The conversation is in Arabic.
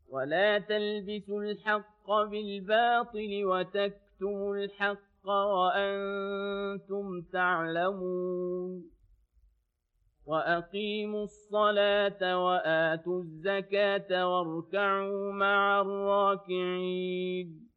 ولا تلبسوا الحق بالباطل وتكتموا الحق وأنتم تعلمون وأقيموا الصلاة وآتوا الزكاة واركعوا مع الراكعين